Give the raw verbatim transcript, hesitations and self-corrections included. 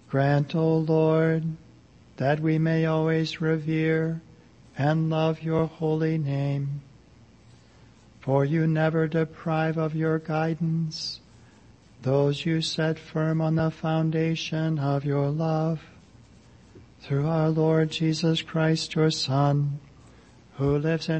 Grant, O Lord, that we may always revere and love your holy name. For you never deprive of your guidance those you set firm on the foundation of your love. Through our Lord Jesus Christ, your Son, who lives in